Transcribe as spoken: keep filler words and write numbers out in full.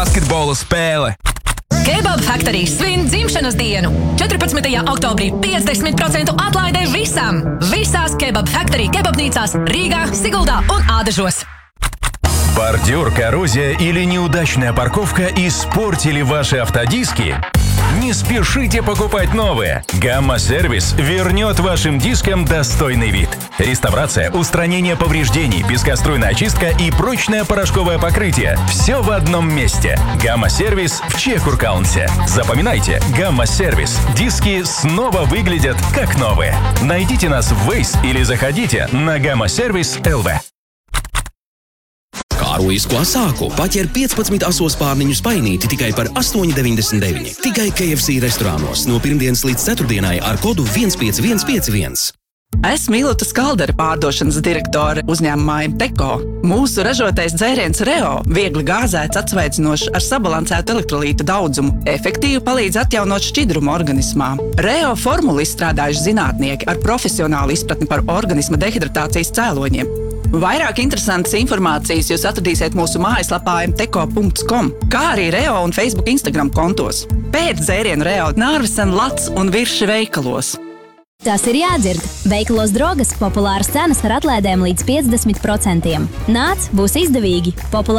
Basketbola spēle. Kebab Factory svin dzimšanas dienu. četrpadsmitajā oktobrī piecdesmit procentu atlaide visam. Visās Kebab Factory kebabnīcās Rīgā, Siguldā un Ādažos. Бордюр, коррозия или неудачная парковка испортили ваши автодиски? Не спешите покупать новые. Гамма-сервис вернет вашим дискам достойный вид. Реставрация, устранение повреждений, пескоструйная очистка и прочное порошковое покрытие. Все в одном месте. Гамма-сервис в Чехуркаунсе. Запоминайте, Гамма-сервис. Диски снова выглядят как новые. Найдите нас в Waze или заходите на Gamma-сервис точка эл ви. Kārojisko sāku paķer piecpadsmit asos pārniņu spainīti tikai par astoņi deviņdesmit deviņi. Tikai K F C restorānos no pirmdienas līdz ceturtdienai ar kodu viens pieci viens pieci viens. Esmu Ilota Skaldere, pārdošanas direktore uzņēmumā Teko. Mūsu ražotais dzēriens Reo viegli gāzēts, atsveicinošs ar sabalansētu elektrolītu daudzumu, efektīvi palīdz atjaunot šķidrumu organismā. Reo formulu izstrādājuši zinātnieki ar profesionālu izpratni par organisma dehidratācijas cēloņiem. Vairāk interesantas informācijas jūs atradīsiet mūsu mājaslapā em teko punkts com, kā arī Reo un Facebook Instagram kontos. Pēc dzērienu Reo Nārvisen, Lats un Virši veikalos. Tas ir jādzird. Veikalos Drogas populāras cenas ar atlaidēm līdz piecdesmit procentiem. Nāc, būs izdevīgi! Populāra